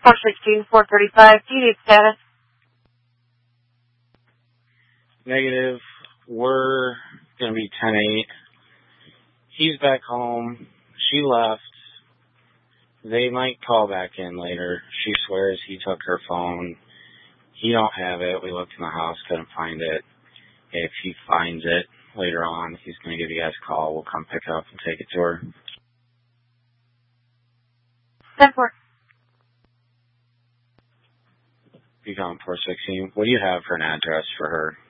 416-435. Do you need status? Negative. We're going to be 10-8. He's back home. She left. They might call back in later. She swears he took her phone. He don't have it. We looked in the house, couldn't find it. If he finds it later on, he's going to give you guys a call. We'll come pick it up and take it to her. 10-4. Beacon 416. What do you have for an address for her?